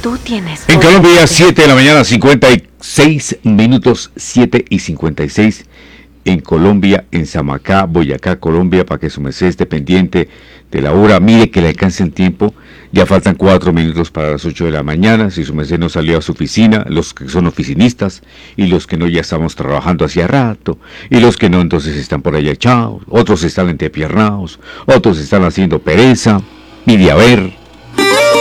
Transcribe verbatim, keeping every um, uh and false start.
Tú tienes... En Colombia, siete de la mañana, cincuenta y seis minutos, siete y cincuenta y seis. En Colombia, en Samacá, Boyacá, Colombia, para que su merced esté pendiente de la hora. Mire que le alcance el tiempo. Ya faltan cuatro minutos para las ocho de la mañana. Si su merced no salió a su oficina, los que son oficinistas, y los que no, ya estamos trabajando hacía rato, y los que no, entonces están por allá echados, otros están entepiernados, otros están haciendo pereza. Mire, a ver,